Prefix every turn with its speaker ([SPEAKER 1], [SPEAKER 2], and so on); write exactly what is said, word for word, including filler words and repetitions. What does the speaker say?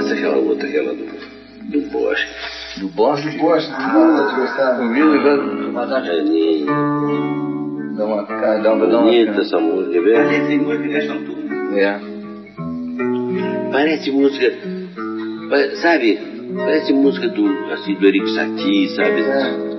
[SPEAKER 1] gosta daquela outra, aquela do, do Bosque.
[SPEAKER 2] Do Bosque?
[SPEAKER 3] Do Bosque, ah, que gostava.
[SPEAKER 2] Ouviu o negócio?
[SPEAKER 1] Madajaninha.
[SPEAKER 2] Dá uma cara, dá uma...
[SPEAKER 1] Bonita essa música, vê?
[SPEAKER 4] Parece música que acham tudo.
[SPEAKER 2] É.
[SPEAKER 1] Parece música... Sabe? Parece música do, assim, do Eric Satie, sabe?
[SPEAKER 3] É.